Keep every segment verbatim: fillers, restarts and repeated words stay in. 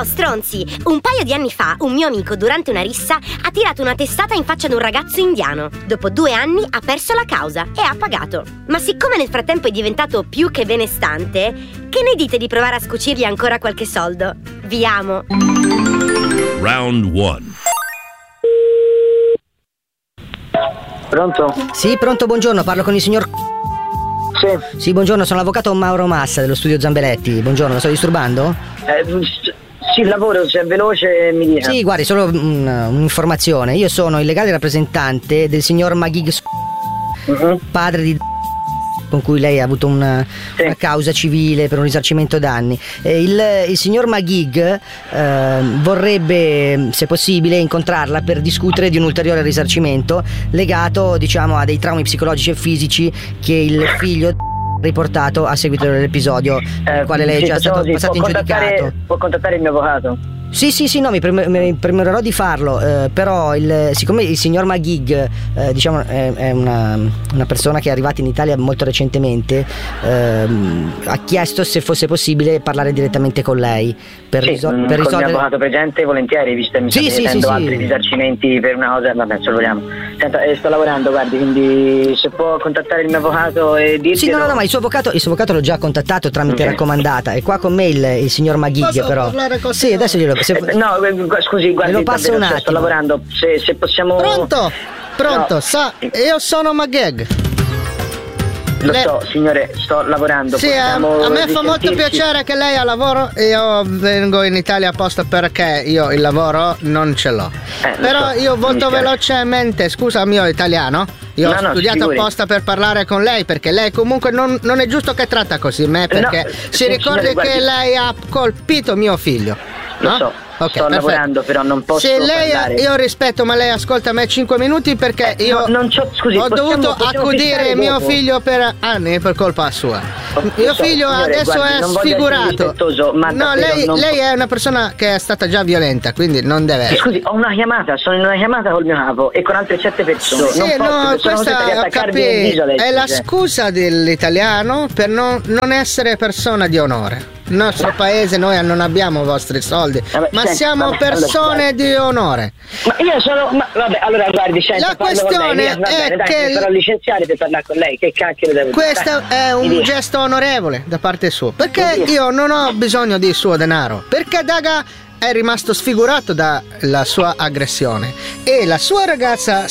Ciao stronzi! Un paio di anni fa un mio amico durante una rissa ha tirato una testata in faccia ad un ragazzo indiano. Dopo due anni ha perso la causa e ha pagato. Ma siccome nel frattempo è diventato più che benestante, che ne dite di provare a scucirgli ancora qualche soldo? Vi amo! Round one. Pronto? Sì, pronto, buongiorno, parlo con il signor... Sì. Sì, buongiorno, sono l'avvocato Mauro Massa dello studio Zambelletti. Buongiorno, lo sto disturbando? Eh, sì, il lavoro, se è veloce mi dica. Sì, guardi, solo un, un'informazione. Io sono il legale rappresentante del signor Magig, uh-huh. padre di... con cui lei ha avuto una, sì. una causa civile per un risarcimento danni. Eh, il, il signor Magig eh, vorrebbe, se possibile, incontrarla per discutere di un ulteriore risarcimento legato, diciamo, a dei traumi psicologici e fisici che il figlio ha riportato a seguito dell'episodio eh, nel quale lei è già stato sì, passato in giudicato. Può contattare il mio avvocato? Sì, sì, sì, no, mi, preme, mi premererò di farlo, eh, però il, siccome il signor Magig eh, diciamo è, è una, una persona che è arrivata in Italia molto recentemente, eh, ha chiesto se fosse possibile parlare direttamente con lei per, sì, risol- mh, per con risolvere... il mio avvocato presente volentieri, visto che mi sì, sto sì, chiedendo sì, altri sì. risarcimenti per una cosa, vabbè, se vogliamo. Senta, eh, sto lavorando, guardi, quindi se può contattare il mio avvocato e dirgli... Sì, no, no, no, ma il suo avvocato, il suo avvocato l'ho già contattato tramite okay. raccomandata, e qua con me il, il signor Magig. Posso però... parlare con sì, adesso glielo... Se... Eh, no, scusi, guardi, lo passo davvero, un attimo. sto lavorando, se, se possiamo... Pronto? Pronto, no. sa, io sono Magig. Lo Le... so, signore, sto lavorando. Sì, a, a me fa molto piacere che lei ha lavoro. Io vengo in Italia apposta perché io il lavoro non ce l'ho. Eh, Però so, io molto velocemente, scusa mio italiano, io no, ho no, studiato figuri. apposta per parlare con lei, perché lei comunque non, non è giusto che tratta così me, perché no, si ricordi signore, che lei ha colpito mio figlio. Lo no? so. Okay, sto perfetto. lavorando, però non posso Se lei parlare. Io rispetto, ma lei ascolta me cinque minuti perché eh, io no, non c'ho, scusi, ho possiamo, dovuto possiamo accudire mio dopo. figlio per anni per colpa sua. Oh, mio so, figlio signore, adesso guardi, è non sfigurato. Ma no, lei, non... lei è una persona che è stata già violenta, quindi non deve essere. Scusi, ho una chiamata, sono in una chiamata col mio capo e con altre sette persone. Sì, non no, posso, questa capito, è la scusa dell'italiano per non, non essere persona di onore. Il nostro paese, noi non abbiamo i vostri soldi, vabbè, ma senti, siamo vabbè, persone allora, di onore. Ma io sono. Ma, vabbè, allora guardi, senti, la questione lei, va è bene, dai, che. Mi farò licenziare per parlare con lei. Che cacchio devo dire? Questo dai, è un dire. gesto onorevole da parte sua. Perché io non ho bisogno di suo denaro. Perché Daga è rimasto sfigurato dalla sua aggressione. E la sua ragazza.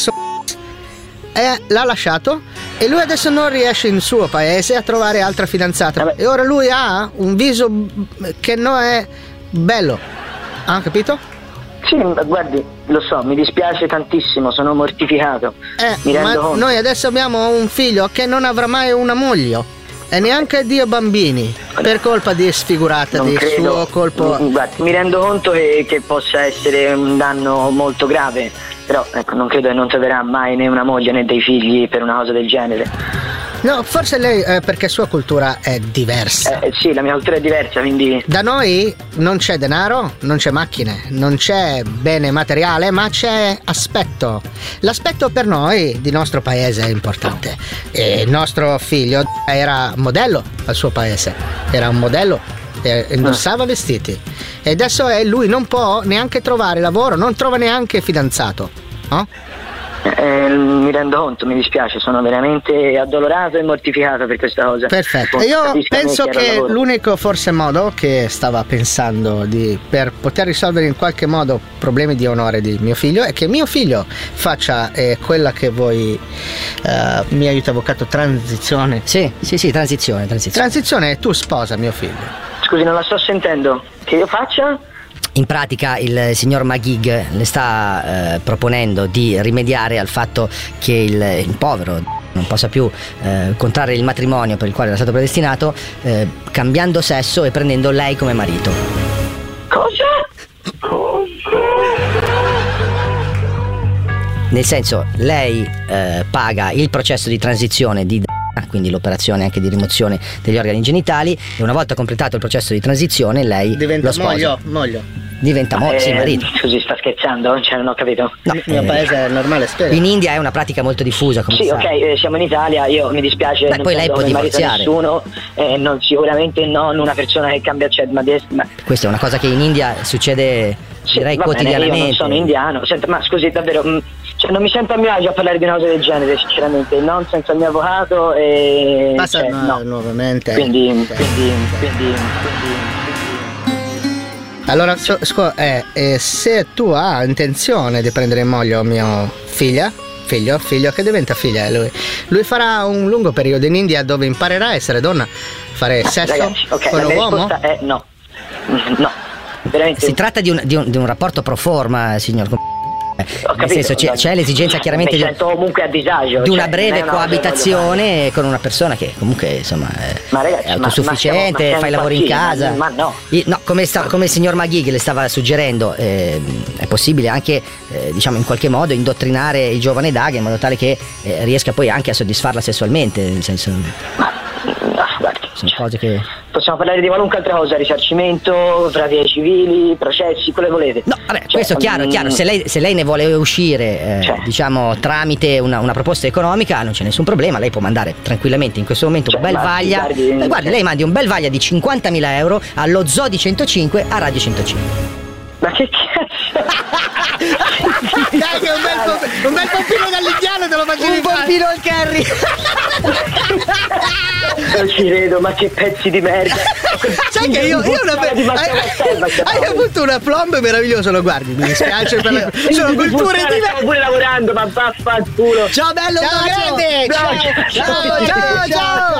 È, l'ha lasciato e lui adesso non riesce in suo paese a trovare altra fidanzata. Vabbè. E ora lui ha un viso che non è bello. Ha capito? Sì, guardi, lo so, mi dispiace tantissimo, sono mortificato. Eh, mi rendo ma conto. Noi adesso abbiamo un figlio che non avrà mai una moglie e neanche Dio bambini per colpa di sfigurata non di credo, suo colpo. Guardi, mi rendo conto che, che possa essere un danno molto grave, però ecco, non credo che non troverà mai né una moglie né dei figli per una cosa del genere. No, forse lei eh, perché sua cultura è diversa. Eh, sì, la mia cultura è diversa, quindi. Da noi non c'è denaro, non c'è macchine, non c'è bene materiale, ma c'è aspetto. L'aspetto per noi di nostro paese è importante. E il nostro figlio era modello al suo paese, era un modello, indossava vestiti. E adesso è, lui non può neanche trovare lavoro, non trova neanche fidanzato, no? Eh, mi rendo conto, mi dispiace, sono veramente addolorato e mortificato per questa cosa. Perfetto, io penso che l'unico forse modo che stava pensando di, per poter risolvere in qualche modo problemi di onore di mio figlio è che mio figlio faccia eh, quella che voi eh, mi aiuta avvocato, transizione. Sì, sì, sì, transizione, transizione. Transizione, tu sposa mio figlio. Scusi, non la sto sentendo. Che io faccia? In pratica il signor Magig le sta eh, proponendo di rimediare al fatto che il, il povero non possa più eh, contrarre il matrimonio per il quale era stato predestinato, eh, cambiando sesso e prendendo lei come marito. Cosa? Nel senso, lei eh, paga il processo di transizione di quindi l'operazione anche di rimozione degli organi genitali, e una volta completato il processo di transizione lei diventa lo sposa. moglio, moglio. diventa mo- eh, sì, marito. Scusi, sta scherzando? Cioè, non ho capito. No, Il mio eh, paese è normale, spiega. in India è una pratica molto diffusa, come Sì, sa. ok, eh, siamo in Italia, io mi dispiace. Beh, non poi lei prendo può come marito divorziare. nessuno, eh, non, sicuramente non una persona che cambia, cioè, ma, di- ma Questa è una cosa che in India succede, sì, direi, va bene, quotidianamente. io non sono indiano. Senta, ma scusi, davvero, mh, cioè, non mi sento a mio agio a parlare di una cosa del genere, sinceramente. Non senza il mio avvocato e. Passa cioè, no, no. nuovamente. Quindi, Sì. quindi, quindi, quindi. Allora, so, scu- eh, eh, se tu hai intenzione di prendere in moglie mio figlia, figlio, figlio che diventa figlia è lui, lui farà un lungo periodo in India dove imparerà a essere donna, fare sesso Ragazzi, ok, con la un mia uomo. risposta è no. No, veramente. Si tratta di un, di un- di un rapporto pro forma, signor. Ho Nel capito, senso, c'è, ma- c'è l'esigenza chiaramente mi di, sento comunque a disagio, di una cioè, breve non è una cosa che voglio coabitazione con una persona che comunque insomma è, Ma ragazzi, è ma- autosufficiente, ma siamo- ma fa i siamo lavori in impazziti, casa. ma- ma no. I- no, come, sta- come il signor Maghi che le stava suggerendo, eh, è possibile anche eh, diciamo in qualche modo indottrinare il giovane Daga in modo tale che eh, riesca poi anche a soddisfarla sessualmente, nel senso Ma, no, guardi, sono cioè, cose che. possiamo parlare di qualunque altra cosa, risarcimento, pratique civili, processi, quello che volete. No, vabbè, Cioè, questo è chiaro, è mm, chiaro. Se lei, se lei ne vuole uscire, eh, Cioè. diciamo, tramite una, una proposta economica, non c'è nessun problema. Lei può mandare tranquillamente in questo momento un Cioè, bel ma vaglia. guardi, Eh, guardi, cioè. lei mandi un bel vaglia di cinquantamila euro allo Zoo di centocinque a Radio centocinque. Ma che cazzo? Dai, che un bel, po- un bel pompino dall'indiano te lo facevi Un fare. pompino al curry. Non ci credo, ma che pezzi di merda. Sai che io, io una Buttare di Matteo hai, Castello, hai, cioè, hai avuto una plomb meravigliosa, lo guardi, mi dispiace per la, sono culture Buttare, diverse. Stavo pure lavorando, ma vaffanculo. Ciao bello, un Ciao bacio. grande, ciao, ciao, ciao, ciao.